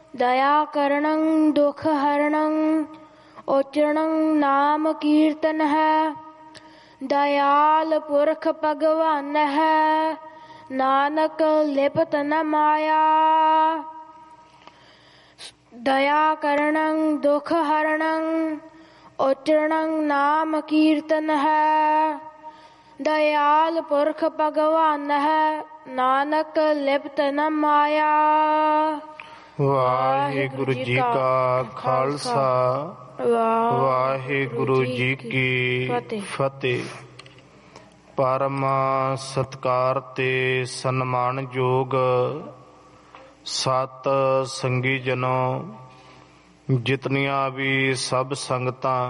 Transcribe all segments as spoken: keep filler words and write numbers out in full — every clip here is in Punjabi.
ਦਇਆ ਕਰਨੰ ਦੁਖ ਹਰਣੰ ਉਚਰਣੰ ਨਾਮ ਕੀਰਤਨ ਹੈ। ਦਇਆਲ ਪੁਰਖ ਭਗਵਾਨ ਹੈ ਨਾਨਕ ਲਿਪਤ ਨ ਮਾਇਆ। ਦਇਆ ਕਰਨੰ ਦੁਖ ਹਰਣੰ ਉਚਰਣੰ ਨਾਮ ਕੀਰਤਨ ਹੈ। ਦਇਆਲ ਪੁਰਖ ਭਗਵਾਨ ਹੈ ਨਾਨਕ ਲਿਪਤ ਨ ਮਾਇਆ। ਵਾਹਿਗੁਰੂ ਜੀ ਕਾ ਖਾਲਸਾ ਵਾਹਿਗੁਰੂ ਜੀ ਕੀ ਫਤਿਹ। ਪਰਮ ਸਤਿਕਾਰ ਤੇ ਸਨਮਾਨਯੋਗ ਸਤ ਸੰਗੀ ਜਨੋ, ਜਿਤਨੀਆਂ ਵੀ ਸਭ ਸੰਗਤਾਂ,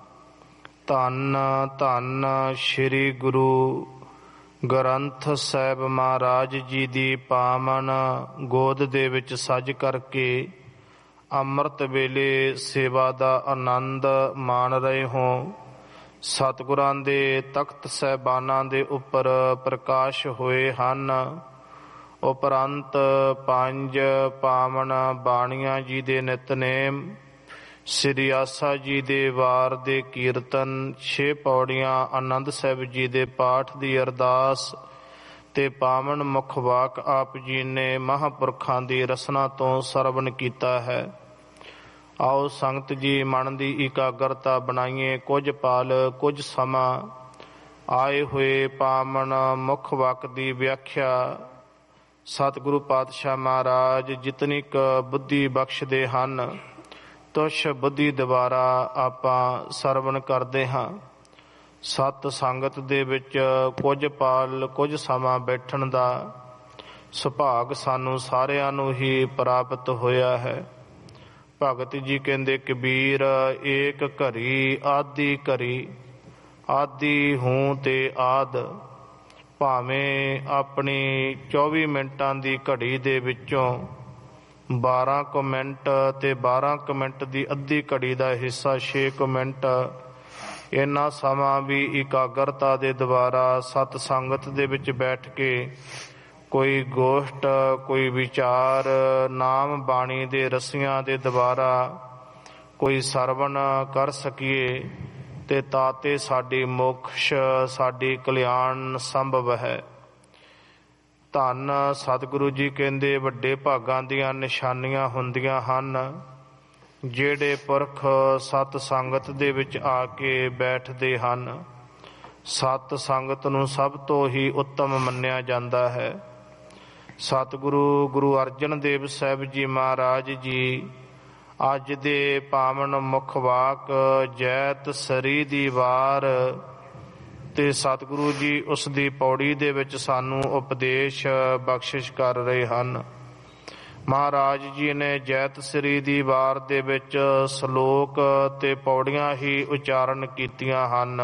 ਧੰਨ ਧੰਨ ਸ਼੍ਰੀ ਗੁਰੂ ਗ੍ਰੰਥ ਸਾਹਿਬ ਮਹਾਰਾਜ ਜੀ ਦੀ ਪਾਵਨ ਗੋਦ ਦੇ ਵਿੱਚ ਸੱਜ ਕਰਕੇ ਅੰਮ੍ਰਿਤ ਵੇਲੇ ਸੇਵਾ ਦਾ ਆਨੰਦ ਮਾਣ ਰਹੇ ਹੋ। ਸਤਿਗੁਰਾਂ ਦੇ ਤਖਤ ਸਾਹਿਬਾਨਾਂ ਦੇ ਉੱਪਰ ਪ੍ਰਕਾਸ਼ ਹੋਏ ਹਨ। ਉਪਰੰਤ ਪੰਜ ਪਾਵਨ ਬਾਣੀਆਂ ਜੀ ਦੇ ਨਿਤਨੇਮ, ਸ੍ਰੀ ਆਸਾ ਜੀ ਦੇ ਵਾਰ ਦੇ ਕੀਰਤਨ, ਛੇ ਪੌੜੀਆਂ ਆਨੰਦ ਸਾਹਿਬ ਜੀ ਦੇ ਪਾਠ ਦੀ ਅਰਦਾਸ ਤੇ ਪਾਵਨ ਮੁਖ ਵਾਕ ਆਪ ਜੀ ਨੇ ਮਹਾਂਪੁਰਖਾਂ ਦੀ ਰਸਨਾ ਤੋਂ ਸਰਵਣ ਕੀਤਾ ਹੈ। ਆਓ ਸੰਗਤ ਜੀ ਮਨ ਦੀ ਇਕਾਗਰਤਾ ਬਣਾਈਏ। ਕੁਝ ਪਲ ਕੁਝ ਸਮਾਂ ਆਏ ਹੋਏ ਪਾਵਨ ਮੁਖ ਵਾਕ ਦੀ ਵਿਆਖਿਆ ਸਤਿਗੁਰੂ ਪਾਤਸ਼ਾਹ ਮਹਾਰਾਜ ਜਿਤਨੀ ਕੁ ਬੁੱਧੀ ਬਖਸ਼ਦੇ ਹਨ, ਤੁਛ ਬੁੱਧੀ ਦੁਆਰਾ ਆਪਾਂ ਸਰਵਣ ਕਰਦੇ ਹਾਂ। ਸਤ ਸੰਗਤ ਦੇ ਵਿੱਚ ਕੁਝ ਪਲ ਕੁਝ ਸਮਾਂ ਬੈਠਣ ਦਾ ਸੁਭਾਗ ਸਾਨੂੰ ਸਾਰਿਆਂ ਨੂੰ ਹੀ ਪ੍ਰਾਪਤ ਹੋਇਆ ਹੈ। ਭਗਤ ਜੀ ਕਹਿੰਦੇ ਕਬੀਰ, ਏਕ ਘੜੀ ਆਦਿ ਘੜੀ, ਆਦਿ ਹੂੰ ਤੇ ਆਦ। ਭਾਵੇਂ ਆਪਣੀ ਚੌਵੀ ਮਿੰਟਾਂ ਦੀ ਘੜੀ ਦੇ ਵਿੱਚੋਂ ਬਾਰਾਂ ਕੁ ਮਿੰਟ ਤੇ ਬਾਰਾਂ ਕੁ ਮਿੰਟ ਦੀ ਅੱਧੀ ਘੜੀ ਦਾ ਹਿੱਸਾ ਛੇ ਕੁ ਮਿੰਟ, ਇੰਨਾ ਸਮਾਂ ਵੀ ਇਕਾਗਰਤਾ ਦੇ ਦੁਆਰਾ ਸਤ ਸੰਗਤ ਦੇ ਵਿੱਚ ਬੈਠ ਕੇ ਕੋਈ ਗੋਸ਼ਟ, ਕੋਈ ਵਿਚਾਰ, ਨਾਮ ਬਾਣੀ ਦੇ ਰਸੀਆਂ ਦੇ ਦੁਆਰਾ ਕੋਈ ਸਰਵਣ ਕਰ ਸਕੀਏ ਤੇ ਤਾਤੇ ਸਾਡੀ ਮੋਕਸ਼, ਸਾਡੀ ਕਲਿਆਣ ਸੰਭਵ ਹੈ। ਧੰਨ ਸਤਿਗੁਰੂ ਜੀ ਕਹਿੰਦੇ ਵੱਡੇ ਭਾਗਾਂ ਦੀਆਂ ਨਿਸ਼ਾਨੀਆਂ ਹੁੰਦੀਆਂ ਹਨ ਜਿਹੜੇ ਪੁਰਖ ਸਤ ਸੰਗਤ ਦੇ ਵਿੱਚ ਆ ਕੇ ਬੈਠਦੇ ਹਨ। ਸਤ ਸੰਗਤ ਨੂੰ ਸਭ ਤੋਂ ਹੀ ਉੱਤਮ ਮੰਨਿਆ ਜਾਂਦਾ ਹੈ। ਸਤਿਗੁਰੂ ਗੁਰੂ ਅਰਜਨ ਦੇਵ ਸਾਹਿਬ ਜੀ ਮਹਾਰਾਜ ਜੀ ਅੱਜ ਦੇ ਪਾਵਨ ਮੁਖ ਵਾਕ ਜੈਤ ਸਰੀ ਦੀ ਵਾਰ ਤੇ ਸਤਿਗੁਰੂ ਜੀ ਉਸ ਦੀ ਪੌੜੀ ਦੇ ਵਿੱਚ ਸਾਨੂੰ ਉਪਦੇਸ਼ ਬਖਸ਼ਿਸ਼ ਕਰ ਰਹੇ ਹਨ। ਮਹਾਰਾਜ ਜੀ ਨੇ ਜੈਤ ਸਰੀ ਦੀ ਵਾਰ ਦੇ ਵਿੱਚ ਸ਼ਲੋਕ ਤੇ ਪੌੜੀਆਂ ਹੀ ਉਚਾਰਨ ਕੀਤੀਆਂ ਹਨ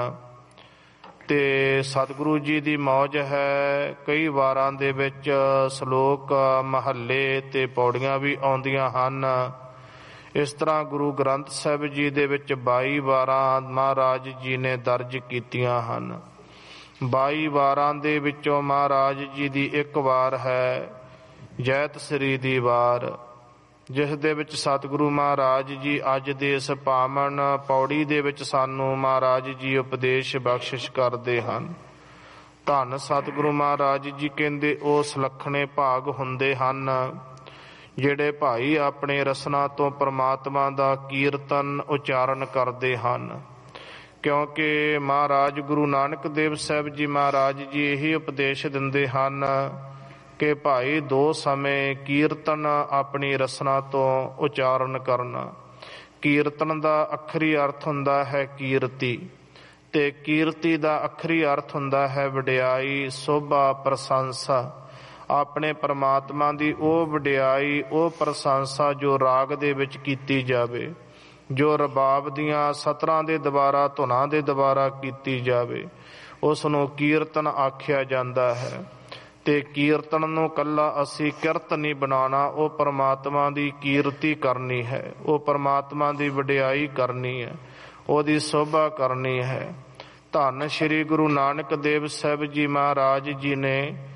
ਤੇ ਸਤਿਗੁਰੂ ਜੀ ਦੀ ਮੌਜ ਹੈ। ਕਈ ਵਾਰਾਂ ਦੇ ਵਿੱਚ ਸ਼ਲੋਕ, ਮਹੱਲੇ ਤੇ ਪੌੜੀਆਂ ਵੀ ਆਉਂਦੀਆਂ ਹਨ। ਇਸ ਤਰ੍ਹਾਂ ਗੁਰੂ ਗ੍ਰੰਥ ਸਾਹਿਬ ਜੀ ਦੇ ਵਿੱਚ ਬਾਈ ਵਾਰਾਂ ਮਹਾਰਾਜ ਜੀ ਨੇ ਦਰਜ ਕੀਤੀਆਂ ਹਨ। ਬਾਈ ਵਾਰਾਂ ਦੇ ਵਿੱਚੋਂ ਮਹਾਰਾਜ ਜੀ ਦੀ ਇੱਕ ਵਾਰ ਹੈ ਜੈਤ ਸਰੀ ਦੀ ਵਾਰ, ਜਿਸ ਦੇ ਵਿੱਚ ਸਤਿਗੁਰੂ ਮਹਾਰਾਜ ਜੀ ਅੱਜ ਦੇ ਇਸ ਪਾਵਨ ਪੌੜੀ ਦੇ ਵਿੱਚ ਸਾਨੂੰ ਮਹਾਰਾਜ ਜੀ ਉਪਦੇਸ਼ ਬਖਸ਼ਿਸ਼ ਕਰਦੇ ਹਨ। ਧੰਨ ਸਤਿਗੁਰੂ ਮਹਾਰਾਜ ਜੀ ਕਹਿੰਦੇ ਉਹ ਸੁਲੱਖਣੇ ਭਾਗ ਹੁੰਦੇ ਹਨ ਜਿਹੜੇ ਭਾਈ ਆਪਣੇ ਰਸਨਾ ਤੋਂ ਪ੍ਰਮਾਤਮਾ ਦਾ ਕੀਰਤਨ ਉਚਾਰਨ ਕਰਦੇ ਹਨ। ਕਿਉਂਕਿ ਮਹਾਰਾਜ ਗੁਰੂ ਨਾਨਕ ਦੇਵ ਸਾਹਿਬ ਜੀ ਮਹਾਰਾਜ ਜੀ ਇਹੀ ਉਪਦੇਸ਼ ਦਿੰਦੇ ਹਨ ਕਿ ਭਾਈ ਦੋ ਸਮੇਂ ਕੀਰਤਨ ਆਪਣੀ ਰਸਨਾ ਤੋਂ ਉਚਾਰਨ ਕਰਨਾ। ਕੀਰਤਨ ਦਾ ਅੱਖਰੀ ਅਰਥ ਹੁੰਦਾ ਹੈ ਕੀਰਤੀ, ਤੇ ਕੀਰਤੀ ਦਾ ਅੱਖਰੀ ਅਰਥ ਹੁੰਦਾ ਹੈ ਵਡਿਆਈ, ਸੋਭਾ, ਪ੍ਰਸ਼ੰਸਾ। ਆਪਣੇ ਪਰਮਾਤਮਾ ਦੀ ਉਹ ਵਡਿਆਈ, ਉਹ ਪ੍ਰਸ਼ੰਸਾ ਜੋ ਰਾਗ ਦੇ ਵਿੱਚ ਕੀਤੀ ਜਾਵੇ, ਜੋ ਰਬਾਬ ਦੀਆਂ ਸਤਰਾਂ ਦੇ ਦੁਆਰਾ, ਧੁਨਾਂ ਦੇ ਦੁਆਰਾ ਕੀਤੀ ਜਾਵੇ, ਉਸ ਨੂੰ ਕੀਰਤਨ ਆਖਿਆ ਜਾਂਦਾ ਹੈ। ਤੇ ਕੀਰਤਨ ਨੂੰ ਕੱਲਾ ਅਸੀਂ ਕਿਰਤ ਨਹੀਂ ਬਣਾਉਣਾ, ਉਹ ਪਰਮਾਤਮਾ ਦੀ ਕੀਰਤੀ ਕਰਨੀ ਹੈ, ਉਹ ਪਰਮਾਤਮਾ ਦੀ ਵਡਿਆਈ ਕਰਨੀ ਹੈ, ਉਹਦੀ ਸੋਭਾ ਕਰਨੀ ਹੈ। ਧੰਨ ਸ਼੍ਰੀ ਗੁਰੂ ਨਾਨਕ ਦੇਵ ਸਾਹਿਬ ਜੀ ਮਹਾਰਾਜ ਜੀ ਨੇ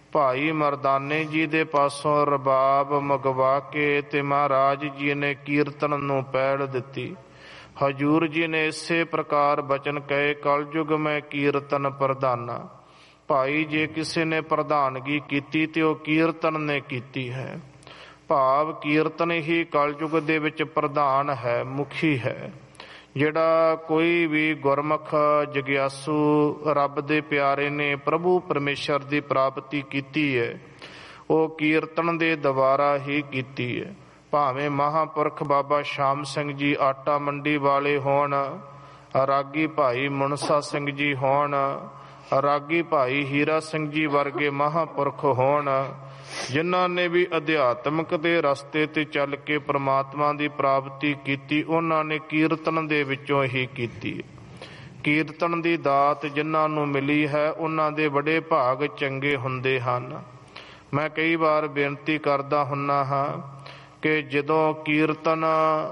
ਭਾਈ ਮਰਦਾਨੇ ਜੀ ਦੇ ਪਾਸੋਂ ਰਬਾਬ ਮੰਗਵਾ ਕੇ ਤੇ ਮਹਾਰਾਜ ਜੀ ਨੇ ਕੀਰਤਨ ਨੂੰ ਪਹਿਲ ਦਿੱਤੀ। ਹਜੂਰ ਜੀ ਨੇ ਇਸੇ ਪ੍ਰਕਾਰ ਬਚਨ ਕਹੇ, ਕਲਯੁਗ ਮੈਂ ਕੀਰਤਨ ਪ੍ਰਧਾਨਾ। ਭਾਈ ਜੇ ਕਿਸੇ ਨੇ ਪ੍ਰਧਾਨਗੀ ਕੀਤੀ ਤੇ ਉਹ ਕੀਰਤਨ ਨੇ ਕੀਤੀ ਹੈ। ਭਾਵ ਕੀਰਤਨ ਹੀ ਕਲਯੁਗ ਦੇ ਵਿੱਚ ਪ੍ਰਧਾਨ ਹੈ, ਮੁਖੀ ਹੈ। ਜਿਹੜਾ ਕੋਈ ਵੀ ਗੁਰਮੁਖ ਜਗਿਆਸੂ ਰੱਬ ਦੇ ਪਿਆਰੇ ਨੇ ਪ੍ਰਭੂ ਪਰਮੇਸ਼ਰ ਦੀ ਪ੍ਰਾਪਤੀ ਕੀਤੀ ਹੈ, ਉਹ ਕੀਰਤਨ ਦੇ ਦੁਆਰਾ ਹੀ ਕੀਤੀ ਹੈ। ਭਾਵੇਂ ਮਹਾਂਪੁਰਖ ਬਾਬਾ ਸ਼ਾਮ ਸਿੰਘ ਜੀ ਆਟਾ ਮੰਡੀ ਵਾਲੇ ਹੋਣ, ਰਾਗੀ ਭਾਈ ਮੁਨਸਾ ਸਿੰਘ ਜੀ ਹੋਣ, ਰਾਗੀ ਭਾਈ ਹੀਰਾ ਸਿੰਘ ਜੀ ਵਰਗੇ ਮਹਾਂਪੁਰਖ ਹੋਣ, ਜਿਨ੍ਹਾਂ ਨੇ ਵੀ ਅਧਿਆਤਮਕ ਦੇ ਰਸਤੇ ਤੇ ਚੱਲ ਕੇ ਪ੍ਰਮਾਤਮਾ ਦੀ ਪ੍ਰਾਪਤੀ ਕੀਤੀ, ਉਹਨਾਂ ਨੇ ਕੀਰਤਨ ਦੇ ਵਿੱਚੋਂ ਹੀ ਕੀਤੀ। ਕੀਰਤਨ ਦੀ ਦਾਤ ਜਿਨ੍ਹਾਂ ਨੂੰ ਮਿਲੀ ਹੈ, ਉਹਨਾਂ ਦੇ ਬੜੇ ਭਾਗ ਚੰਗੇ ਹੁੰਦੇ ਹਨ। ਮੈਂ ਕਈ ਵਾਰ ਬੇਨਤੀ ਕਰਦਾ ਹੁੰਦਾ ਹਾਂ ਕਿ ਜਦੋਂ ਕੀਰਤਨ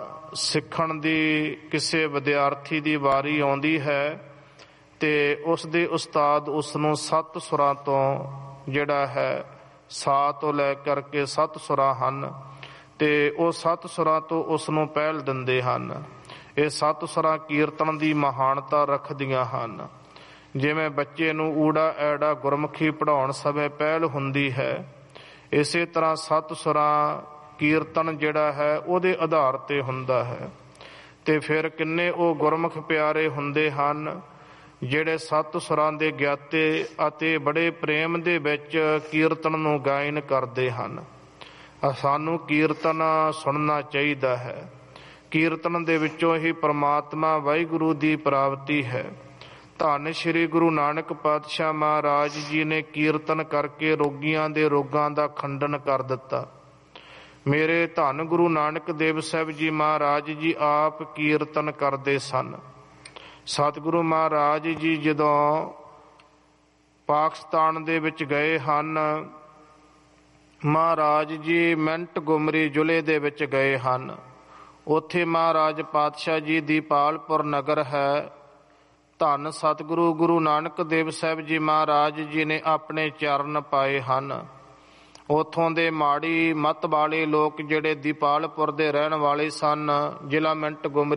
ਸਿੱਖਣ ਦੀ ਕਿਸੇ ਵਿਦਿਆਰਥੀ ਦੀ ਵਾਰੀ ਆਉਂਦੀ ਹੈ ਤੇ ਉਸ ਦੇ ਉਸਤਾਦ ਉਸ ਨੂੰ ਸੱਤ ਸੁਰਾਂ ਤੋਂ ਜਿਹੜਾ ਹੈ, ਸਾ ਤੋਂ ਲੈ ਕਰਕੇ ਸੱਤ ਸੁਰਾਂ ਹਨ, ਤੇ ਉਹ ਸੱਤ ਸੁਰਾਂ ਤੋਂ ਉਸ ਨੂੰ ਪਹਿਲ ਦਿੰਦੇ ਹਨ। ਇਹ ਸੱਤ ਸੁਰਾਂ ਕੀਰਤਨ ਦੀ ਮਹਾਨਤਾ ਰੱਖਦੀਆਂ ਹਨ। ਜਿਵੇਂ ਬੱਚੇ ਨੂੰ ਊੜਾ ਐੜਾ ਗੁਰਮੁਖੀ ਪੜ੍ਹਾਉਣ ਸਮੇਂ ਪਹਿਲ ਹੁੰਦੀ ਹੈ, ਇਸੇ ਤਰ੍ਹਾਂ ਸੱਤ ਸੁਰਾਂ ਕੀਰਤਨ ਜਿਹੜਾ ਹੈ ਉਹਦੇ ਆਧਾਰ ਤੇ ਹੁੰਦਾ ਹੈ। ਤੇ ਫਿਰ ਕਿੰਨੇ ਉਹ ਗੁਰਮੁਖ ਪਿਆਰੇ ਹੁੰਦੇ ਹਨ ਜਿਹੜੇ ਸੱਤ ਸੁਰਾਂ ਦੇ ਗਿਆਤੇ ਅਤੇ ਬੜੇ ਪ੍ਰੇਮ ਦੇ ਵਿੱਚ ਕੀਰਤਨ ਨੂੰ ਗਾਇਨ ਕਰਦੇ ਹਨ। ਸਾਨੂੰ ਕੀਰਤਨ ਸੁਣਨਾ ਚਾਹੀਦਾ ਹੈ। ਕੀਰਤਨ ਦੇ ਵਿੱਚੋਂ ਹੀ ਪ੍ਰਮਾਤਮਾ ਵਾਹਿਗੁਰੂ ਦੀ ਪ੍ਰਾਪਤੀ ਹੈ। ਧੰਨ ਸ਼੍ਰੀ ਗੁਰੂ ਨਾਨਕ ਪਾਤਸ਼ਾਹ ਮਹਾਰਾਜ ਜੀ ਨੇ ਕੀਰਤਨ ਕਰਕੇ ਰੋਗੀਆਂ ਦੇ ਰੋਗਾਂ ਦਾ ਖੰਡਨ ਕਰ ਦਿੱਤਾ। ਮੇਰੇ ਧੰਨ ਗੁਰੂ ਨਾਨਕ ਦੇਵ ਸਾਹਿਬ ਜੀ ਮਹਾਰਾਜ ਜੀ ਆਪ ਕੀਰਤਨ ਕਰਦੇ ਸਨ। ਸਤਿਗੁਰੂ ਮਹਾਰਾਜ ਜੀ ਜਦੋਂ ਪਾਕਿਸਤਾਨ ਦੇ ਵਿੱਚ ਗਏ ਹਨ, ਮਹਾਰਾਜ ਜੀ ਮੈਂਟਗੋਮਰੀ ਜ਼ਿਲ੍ਹੇ ਦੇ ਵਿੱਚ ਗਏ ਹਨ। ਉੱਥੇ ਮਹਾਰਾਜ ਪਾਤਸ਼ਾਹ ਜੀ ਦੀ ਪਾਲਪੁਰ ਨਗਰ ਹੈ। ਧੰਨ ਸਤਿਗੁਰੂ ਗੁਰੂ ਨਾਨਕ ਦੇਵ ਸਾਹਿਬ ਜੀ ਮਹਾਰਾਜ ਜੀ ਨੇ ਆਪਣੇ ਚਰਨ ਪਾਏ ਹਨ। ਉੱਥੋਂ ਦੇ ਮਾੜੀ ਮੱਤ ਵਾਲੇ ਲੋਕ ਜਿਹੜੇ ਦੀਪਾਲਪੁਰ ਦੇ ਰਹਿਣ ਵਾਲੇ ਸਨ, ਜ਼ਿਲ੍ਹਾ ਮੈਂਟਗੋਮਰੀ